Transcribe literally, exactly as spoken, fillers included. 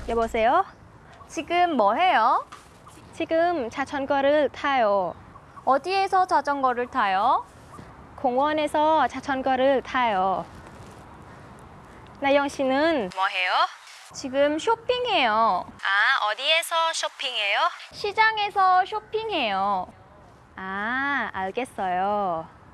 여보세요? 지금 뭐 해요? 지금 자전거를 타요. 어디에서 자전거를 타요? 공원에서 자전거를 타요. 나영 씨는 뭐 해요? 지금 쇼핑해요. 아, 어디에서 쇼핑해요? 시장에서 쇼핑해요. 아, 알겠어요.